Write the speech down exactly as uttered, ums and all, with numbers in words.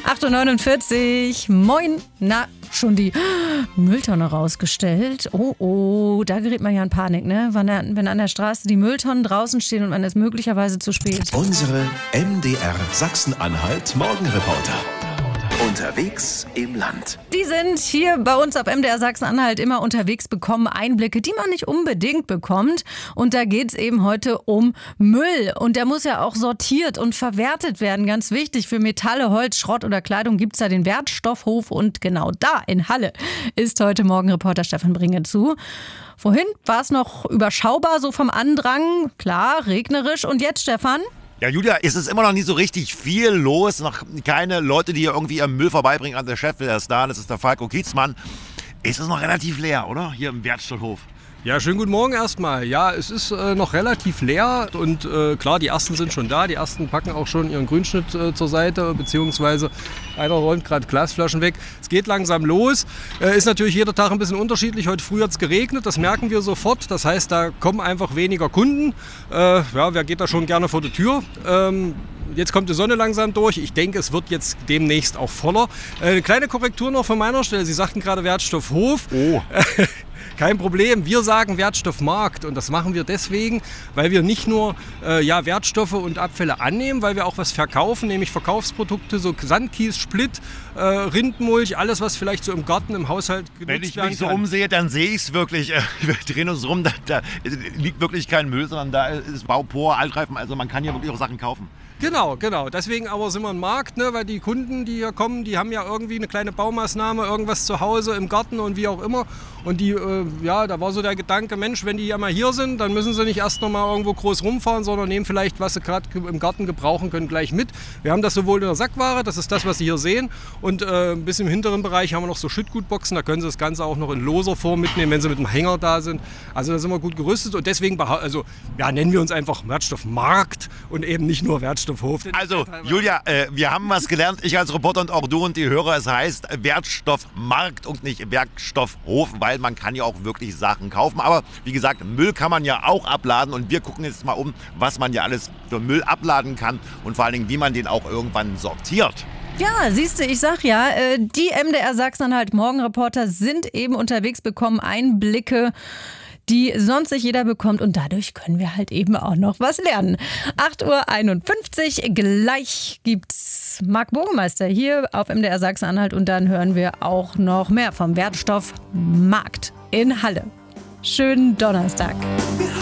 acht Uhr neunundvierzig. Moin. Na, schon die Mülltonne rausgestellt. Oh, oh, da gerät man ja in Panik, ne? Wenn, der, wenn an der Straße die Mülltonnen draußen stehen und man ist möglicherweise zu spät. Unsere M D R Sachsen-Anhalt Morgenreporter. Unterwegs im Land. Die sind hier bei uns auf M D R Sachsen-Anhalt immer unterwegs, bekommen Einblicke, die man nicht unbedingt bekommt. Und da geht es eben heute um Müll. Und der muss ja auch sortiert und verwertet werden. Ganz wichtig, für Metalle, Holz, Schrott oder Kleidung gibt es da den Wertstoffhof. Und genau da in Halle ist heute Morgen Reporter Stefan Bringe zu. Vorhin war es noch überschaubar, so vom Andrang. Klar, regnerisch. Und jetzt, Stefan? Ja, Julia, es ist immer noch nicht so richtig viel los. Noch keine Leute, die hier irgendwie ihren Müll vorbeibringen. An der Chef, der ist da, das ist der Falco Kiezmann. Es ist noch relativ leer, oder? Hier im Wertstoffhof. Ja, schönen guten Morgen erstmal. Ja, es ist äh, noch relativ leer und äh, klar, die Ersten sind schon da. Die Ersten packen auch schon ihren Grünschnitt äh, zur Seite, beziehungsweise einer räumt gerade Glasflaschen weg. Es geht langsam los. Äh, ist natürlich jeder Tag ein bisschen unterschiedlich. Heute früh hat es geregnet, das merken wir sofort. Das heißt, da kommen einfach weniger Kunden. Äh, ja, wer geht da schon gerne vor die Tür? Ähm, Jetzt kommt die Sonne langsam durch. Ich denke, es wird jetzt demnächst auch voller. Äh, eine kleine Korrektur noch von meiner Stelle. Sie sagten gerade Wertstoffhof. Oh. Kein Problem, wir sagen Wertstoffmarkt und das machen wir deswegen, weil wir nicht nur äh, ja, Wertstoffe und Abfälle annehmen, weil wir auch was verkaufen, nämlich Verkaufsprodukte, so Sandkies, Split, äh, Rindmulch, alles was vielleicht so im Garten, im Haushalt genutzt Wenn ich werden mich so kann. umsehe, dann sehe ich es wirklich. Wir drehen uns rum, da, da liegt wirklich kein Müll, sondern da ist Baupor, Altreifen, also man kann hier wirklich auch Sachen kaufen. Genau, genau. Deswegen aber sind wir ein Markt, ne? Weil die Kunden, die hier kommen, die haben ja irgendwie eine kleine Baumaßnahme, irgendwas zu Hause, im Garten und wie auch immer. Und die, äh, ja, da war so der Gedanke, Mensch, wenn die ja mal hier sind, dann müssen sie nicht erst noch mal irgendwo groß rumfahren, sondern nehmen vielleicht, was sie gerade im Garten gebrauchen können, gleich mit. Wir haben das sowohl in der Sackware, das ist das, was Sie hier sehen. Und äh, ein bisschen im hinteren Bereich haben wir noch so Schüttgutboxen, da können Sie das Ganze auch noch in loser Form mitnehmen, wenn Sie mit dem Hänger da sind. Also da sind wir gut gerüstet und deswegen also, ja, nennen wir uns einfach Wertstoffmarkt und eben nicht nur Wertstoffhof. Also, Julia, äh, wir haben was gelernt, ich als Reporter und auch du und die Hörer. Es heißt Wertstoffmarkt und nicht Wertstoffhof, weil man kann ja auch wirklich Sachen kaufen. Aber wie gesagt, Müll kann man ja auch abladen und wir gucken jetzt mal um, was man ja alles für Müll abladen kann und vor allen Dingen, wie man den auch irgendwann sortiert. Ja, siehst du, ich sag ja, die M D R Sachsen-Anhalt Morgenreporter sind eben unterwegs, bekommen Einblicke, die sonst nicht jeder bekommt. Und dadurch können wir halt eben auch noch was lernen. acht Uhr einundfünfzig, gleich gibt's Marc Burgemeister hier auf M D R Sachsen-Anhalt. Und dann hören wir auch noch mehr vom Wertstoffmarkt in Halle. Schönen Donnerstag.